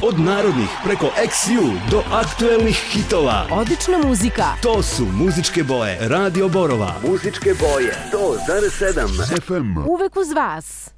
Od narodnih preko XU do aktuelnih hitova. Odlična muzika. To su muzičke boje Radio Borova. Muzičke boje 100,7 FM. Uvek uz vas.